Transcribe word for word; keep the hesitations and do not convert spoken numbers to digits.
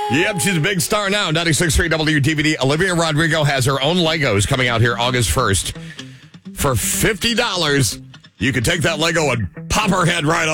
Yep, she's a big star now. ninety-six point three W D V D. Olivia Rodrigo has her own Legos coming out here August first. For fifty dollars, you can take that Lego and pop her head right